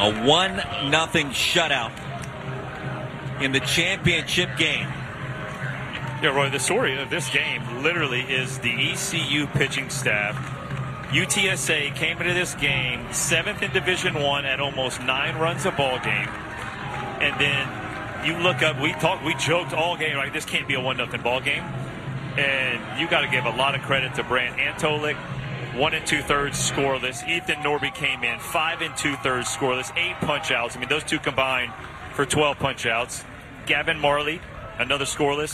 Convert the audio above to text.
A 1-0 shutout in the championship game. Yeah, Roy, the story of this game literally is the ECU pitching staff. UTSA came into this game 7th in Division I at almost 9 runs a ball game. And then you look up, we joked all game, like this can't be a 1-0 ball game. And you got to give a lot of credit to Brant Antolik, 1 2/3 scoreless. Ethan Norby came in 5 2/3 scoreless, 8 punch outs. I mean, those two combined for 12 punch outs. Gavin Marley, another scoreless.